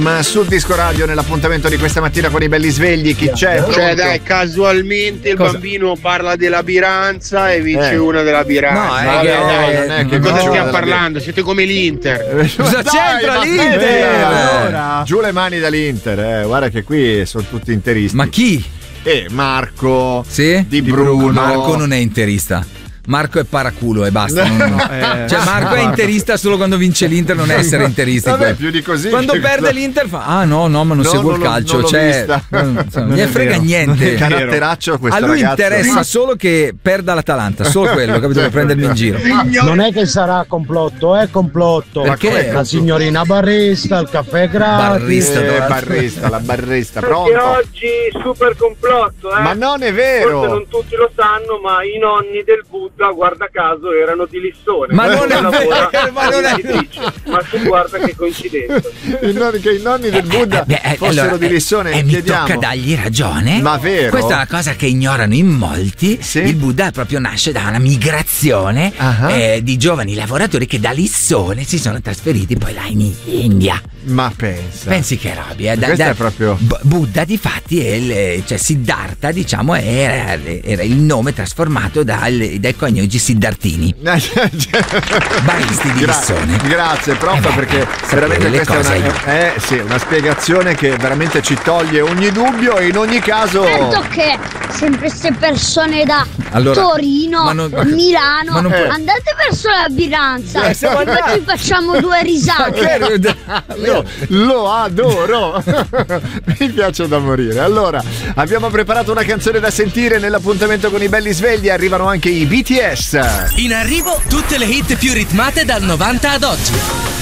Sul disco radio nell'appuntamento di questa mattina con i belli svegli, chi c'è? Cioè dai, casualmente il bambino parla della biranza e vince una della biranza. No, cosa stiamo parlando? Siete come l'Inter. Cosa c'entra l'Inter? Allora. Giù le mani dall'Inter, guarda che qui sono tutti interisti. Ma chi? Marco, sì? Di Bruno. Marco non è interista. Marco è paraculo e basta. Cioè Marco è interista solo quando vince l'Inter, non è essere interisti. Vabbè, più di così. Quando perde l'Inter fa no, ma non seguo il calcio. Non ne frega niente. Caratteraccio questo a lui ragazzo. Interessa solo che perda l'Atalanta, solo quello, capito? Per prendermi in giro. Non è che sarà complotto, è complotto. Perché? La signorina barista, il caffè gratis. La barista, pronto? Perché oggi super complotto, Ma non è vero. Forse non tutti lo sanno, ma i nonni del Buddha, guarda caso, erano di Lissone. Ma non è vero, ma tu guarda che coincidenza. Che i nonni del Buddha fossero allora, di Lissone. E mi tocca dargli ragione. Ma vero? Questa è una cosa che ignorano in molti. Sì? Il Buddha proprio nasce da una migrazione di giovani lavoratori che da Lissone si sono trasferiti poi là in India. Ma pensi che robi, questo è proprio Buddha difatti cioè Siddhartha, diciamo, era il nome trasformato dai coniugi Siddartini. Baristi di Lissone. Grazie prof, perché veramente questa è una spiegazione che veramente ci toglie ogni dubbio e in ogni caso. Certo che sempre queste persone da Torino, Milano, andate verso la bilanza, poi ci facciamo due risate. Lo adoro. Mi piace da morire. Allora, abbiamo preparato una canzone da sentire nell'appuntamento con i belli svegli. Arrivano anche i BTS. In arrivo tutte le hit più ritmate dal 90 ad oggi.